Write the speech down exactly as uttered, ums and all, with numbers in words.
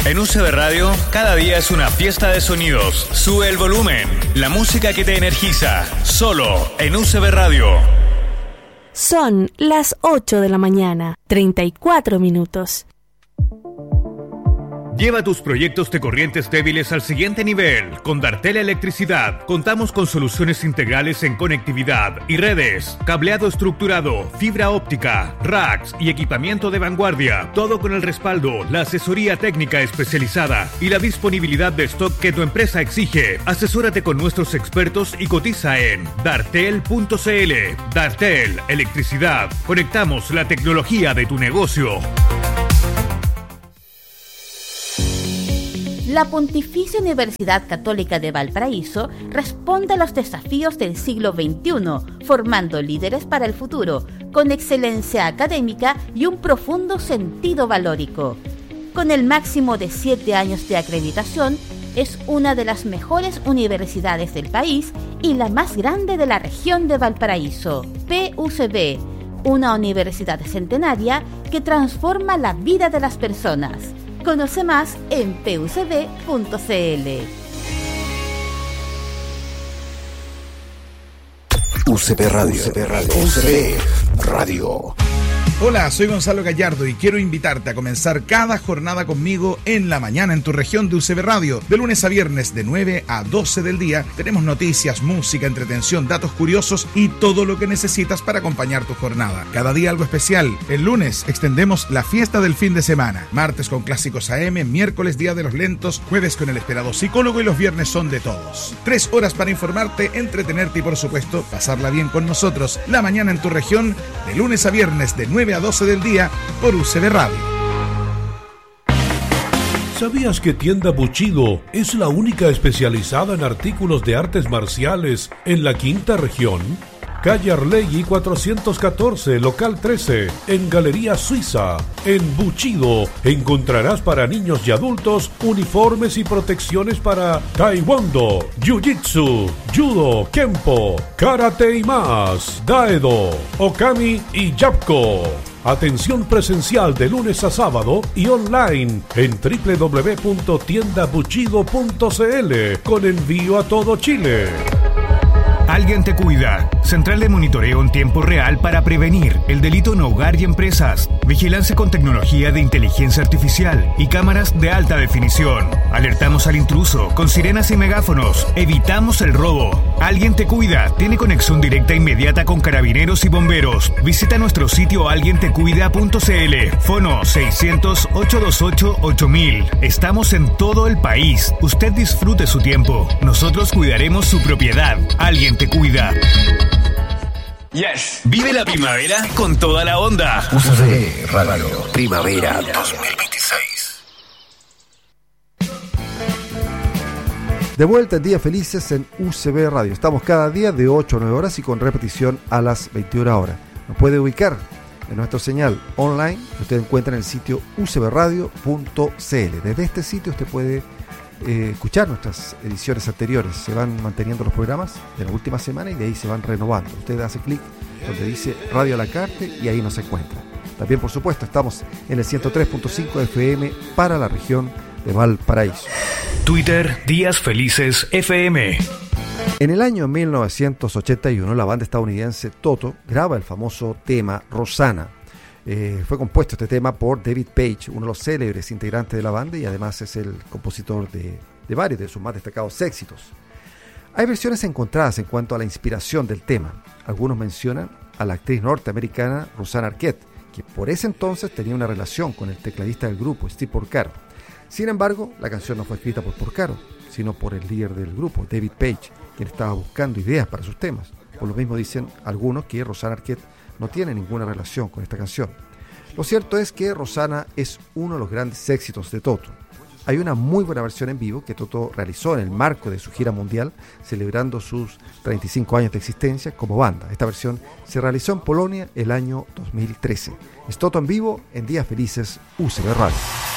En U C B Radio, cada día es una fiesta de sonidos. Sube el volumen. La música que te energiza. Solo en U C B Radio. Son las ocho de la mañana, treinta y cuatro minutos. Lleva tus proyectos de corrientes débiles al siguiente nivel. Con Dartel Electricidad contamos con soluciones integrales en conectividad y redes, cableado estructurado, fibra óptica, racks y equipamiento de vanguardia. Todo con el respaldo, la asesoría técnica especializada y la disponibilidad de stock que tu empresa exige. Asesórate con nuestros expertos y cotiza en dartel punto c l. Dartel Electricidad. Conectamos la tecnología de tu negocio. La Pontificia Universidad Católica de Valparaíso responde a los desafíos del siglo veintiuno, formando líderes para el futuro, con excelencia académica y un profundo sentido valórico. Con el máximo de siete años de acreditación, es una de las mejores universidades del país y la más grande de la región de Valparaíso. P U C B, una universidad centenaria que transforma la vida de las personas. Conoce más en p u c b punto c l. U C B Radio. U C B Radio. U C B Radio. Hola, soy Gonzalo Gallardo y quiero invitarte a comenzar cada jornada conmigo en la mañana en tu región de U C B Radio. De lunes a viernes de nueve a doce del día tenemos noticias, música, entretención, datos curiosos y todo lo que necesitas para acompañar tu jornada. Cada día algo especial. El lunes extendemos la fiesta del fin de semana. Martes con clásicos A M, miércoles Día de los Lentos, jueves con el esperado psicólogo y los viernes son de todos. Tres horas para informarte, entretenerte y por supuesto pasarla bien con nosotros. La mañana en tu región de lunes a viernes de nueve a doce del día por U C B Radio. ¿Sabías que Tienda Bushido es la única especializada en artículos de artes marciales en la quinta región? Calle Arlegui cuatrocientos catorce, local trece, en Galería Suiza. En Bushido encontrarás para niños y adultos uniformes y protecciones para taekwondo, jiu-jitsu, judo, kempo, karate y más, daedo, okami y yapko. Atención presencial de lunes a sábado y online en doble u doble u doble u punto tienda bushido punto c l con envío a todo Chile. Alguien te cuida. Central de monitoreo en tiempo real para prevenir el delito en hogar y empresas. Vigilancia con tecnología de inteligencia artificial y cámaras de alta definición. Alertamos al intruso con sirenas y megáfonos. Evitamos el robo. Alguien te cuida. Tiene conexión directa e inmediata con carabineros y bomberos. Visita nuestro sitio alguien te cuida punto c l. Fono seiscientos, ochocientos veintiocho, ocho mil. Estamos en todo el país. Usted disfrute su tiempo. Nosotros cuidaremos su propiedad. Alguien te cuida. Yes. Vive la primavera con toda la onda. U C B Radio Primavera dos mil veintiséis. De vuelta en Días Felices en U C B Radio. Estamos cada día de ocho a nueve horas y con repetición a las veintiuna horas. Nos puede ubicar en nuestra señal online que usted encuentra en el sitio u c b radio punto c l. Desde este sitio usted puede Eh, escuchar nuestras ediciones anteriores. Se van manteniendo los programas de la última semana y de ahí se van renovando. Usted hace clic donde dice Radio a la Carte y ahí nos encuentra. También, por supuesto, estamos en el ciento tres punto cinco F M para la región de Valparaíso. Twitter, Días Felices F M. En el año mil novecientos ochenta y uno, la banda estadounidense Toto graba el famoso tema Rosanna. Eh, fue compuesto este tema por David Page, uno de los célebres integrantes de la banda y además es el compositor de, de varios de sus más destacados éxitos. Hay versiones encontradas en cuanto a la inspiración del tema. Algunos mencionan a la actriz norteamericana Rosanna Arquette, que por ese entonces tenía una relación con el tecladista del grupo, Steve Porcaro. Sin embargo, la canción no fue escrita por Porcaro, sino por el líder del grupo, David Page, quien estaba buscando ideas para sus temas. Por lo mismo dicen algunos que Rosanna Arquette no tiene ninguna relación con esta canción. Lo cierto es que Rosanna es uno de los grandes éxitos de Toto. Hay una muy buena versión en vivo que Toto realizó en el marco de su gira mundial, celebrando sus treinta y cinco años de existencia como banda. Esta versión se realizó en Polonia el año dos mil trece. Es Toto en vivo en Días Felices U C B Radio.